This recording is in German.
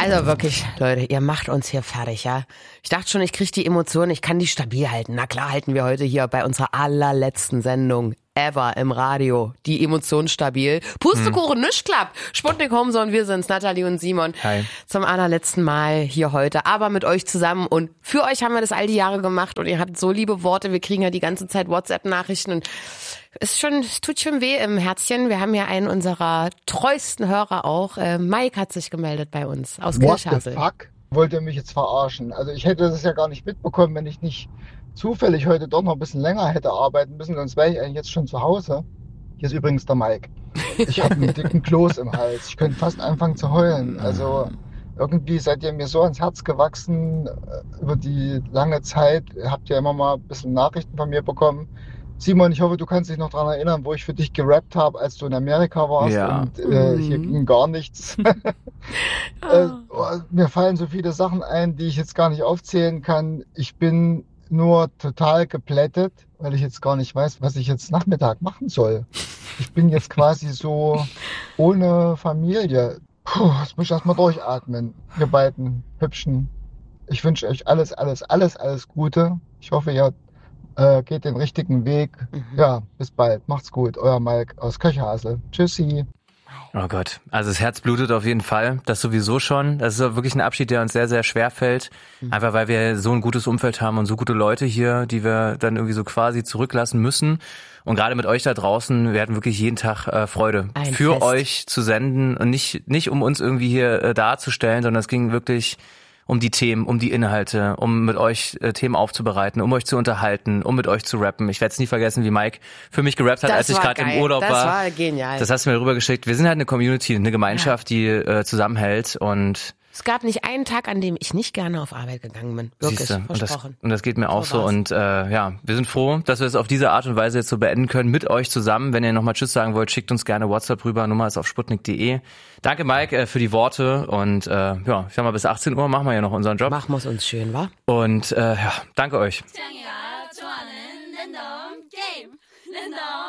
Also wirklich, Leute, ihr macht uns hier fertig, ja. Ich dachte schon, ich kriege die Emotionen, ich kann die stabil halten. Na klar halten wir heute hier bei unserer allerletzten Sendung ever im Radio die Emotionen stabil. Pustekuchen, nicht klappt. Sputnik Homezone, wir sind's, Nathalie und Simon. Hi. Zum allerletzten Mal hier heute, aber mit euch zusammen. Und für euch haben wir das all die Jahre gemacht und ihr habt so liebe Worte. Wir kriegen ja die ganze Zeit WhatsApp-Nachrichten und es tut schon weh im Herzchen. Wir haben ja einen unserer treuesten Hörer auch. Mike hat sich gemeldet bei uns aus Kirchhasel. What the fuck? Wollt ihr mich jetzt verarschen? Also ich hätte das ja gar nicht mitbekommen, wenn ich nicht zufällig heute doch noch ein bisschen länger hätte arbeiten müssen, sonst wäre ich eigentlich jetzt schon zu Hause. Hier ist übrigens der Mike. Ich habe einen dicken Kloß im Hals. Ich könnte fast anfangen zu heulen. Also irgendwie seid ihr mir so ans Herz gewachsen über die lange Zeit. Habt ihr immer mal ein bisschen Nachrichten von mir bekommen. Simon, ich hoffe, du kannst dich noch daran erinnern, wo ich für dich gerappt habe, als du in Amerika warst und hier ging gar nichts. Mir fallen so viele Sachen ein, die ich jetzt gar nicht aufzählen kann. Ich bin nur total geplättet, weil ich jetzt gar nicht weiß, was ich jetzt Nachmittag machen soll. Ich bin jetzt quasi so ohne Familie. Jetzt muss ich erstmal durchatmen, ihr beiden Hübschen. Ich wünsche euch alles Gute. Ich hoffe, ihr geht den richtigen Weg. Ja, bis bald. Macht's gut. Euer Mike aus Kirchhasel. Tschüssi. Oh Gott, also das Herz blutet auf jeden Fall, das sowieso schon. Das ist wirklich ein Abschied, der uns sehr, sehr schwer fällt, einfach weil wir so ein gutes Umfeld haben und so gute Leute hier, die wir dann irgendwie so quasi zurücklassen müssen. Und gerade mit euch da draußen, wir hatten wirklich jeden Tag Freude, für Fest. euch zu senden und nicht um uns irgendwie hier darzustellen, sondern es ging wirklich um die Themen, um die Inhalte, um mit euch Themen aufzubereiten, um euch zu unterhalten, um mit euch zu rappen. Ich werde es nie vergessen, wie Mike für mich gerappt hat, als ich gerade im Urlaub war. Das war genial. Das hast du mir rübergeschickt. Wir sind halt eine Community, eine Gemeinschaft, die zusammenhält und Es gab nicht einen Tag, an dem ich nicht gerne auf Arbeit gegangen bin. Wirklich, siehste, versprochen. und das geht mir auch so. war's. Und ja, wir sind froh, dass wir es auf diese Art und Weise jetzt so beenden können, mit euch zusammen. Wenn ihr nochmal Tschüss sagen wollt, schickt uns gerne WhatsApp rüber. Nummer ist auf sputnik.de. Danke, Mike, für die Worte. Und ja, ich sag mal, bis 18 Uhr machen wir ja noch unseren Job. Machen wir's uns schön, wa? Und ja, danke euch.